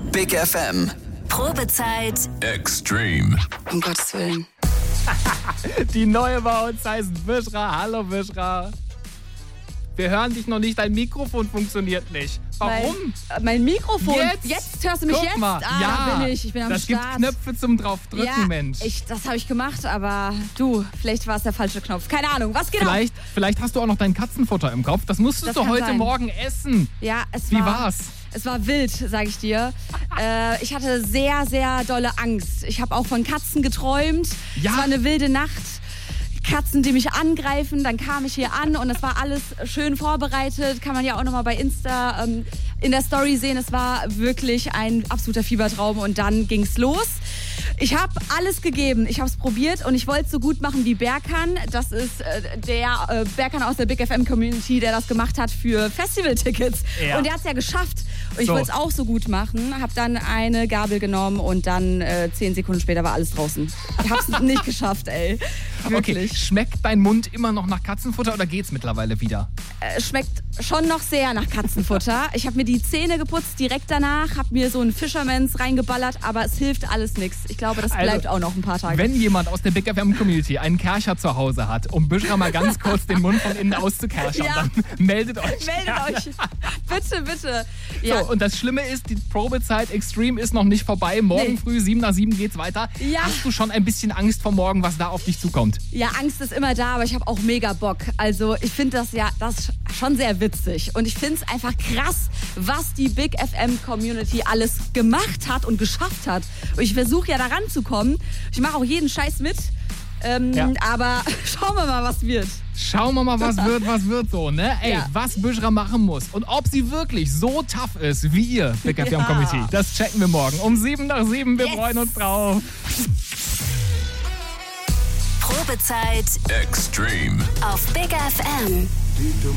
Big FM. Probezeit Extreme. Um Gottes Willen. Die neue bei uns heißt Bishra. Hallo Bishra. Wir hören dich noch nicht, dein Mikrofon funktioniert nicht. Warum? Mein Mikrofon. Jetzt hörst du mich Guck jetzt? mal. Da bin ich. Ich bin am das Start. gibt Knöpfe zum draufdrücken, ja, Mensch. Das habe ich gemacht, aber du, vielleicht war es der falsche Knopf. Keine Ahnung, was genau? Vielleicht hast du auch noch dein Katzenfutter im Kopf. Das musstest du heute Morgen essen. Ja, Wie war's? Es war wild, sage ich dir. Ich hatte sehr, sehr dolle Angst. Ich habe auch von Katzen geträumt. Ja. Es war eine wilde Nacht. Katzen, die mich angreifen. Dann kam ich hier an und es war alles schön vorbereitet. Kann man ja auch nochmal bei Insta in der Story sehen. Es war wirklich ein absoluter Fiebertraum und dann ging's los. Ich habe alles gegeben. Ich habe es probiert und ich wollte es so gut machen wie Berkan. Das ist der Berkan aus der Big FM Community, der das gemacht hat für Festivaltickets. Ja. Und der hat es ja geschafft. Und ich wollte es auch so gut machen. Habe dann eine Gabel genommen und dann 10 Sekunden später war alles draußen. Ich habe es nicht geschafft, ey. Wirklich. Okay, schmeckt dein Mund immer noch nach Katzenfutter oder geht's mittlerweile wieder? Schmeckt schon noch sehr nach Katzenfutter. Ich habe mir die Zähne geputzt direkt danach, habe mir so ein Fisherman's reingeballert, aber es hilft alles nichts. Ich glaube, das bleibt auch noch ein paar Tage. Wenn jemand aus der Big FM Community einen Kercher zu Hause hat, um Bishra mal ganz kurz den Mund von innen auszukerchern, dann meldet euch. Meldet euch. Bitte, bitte. Ja. So, und das Schlimme ist, die Probezeit Extreme ist noch nicht vorbei. Morgen früh 7 nach 7 geht's weiter. Ja. Hast du schon ein bisschen Angst vor morgen, was da auf dich zukommt? Ja, Angst ist immer da, aber ich habe auch mega Bock. Also ich finde das schon sehr witzig. Und ich finde es einfach krass, was die Big FM Community alles gemacht hat und geschafft hat. Und ich versuche ja da ranzukommen. Ich mache auch jeden Scheiß mit. Aber schauen wir mal, was wird. Schauen wir mal, was wird so, ne? Ey, was Bishra machen muss und ob sie wirklich so tough ist wie ihr, Big FM Community. Das checken wir morgen um 7 nach 7. Wir freuen uns drauf. Probezeit Extreme. auf Big FM.